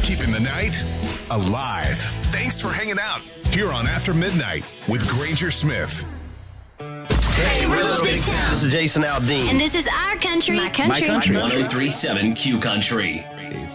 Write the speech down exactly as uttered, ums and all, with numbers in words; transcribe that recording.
keeping the night alive. Thanks for hanging out here on After Midnight with Granger Smith. Hey, we're Little Big Town. This is Jason Aldean. And this is Our Country. My Country. one oh three point seven Q Country.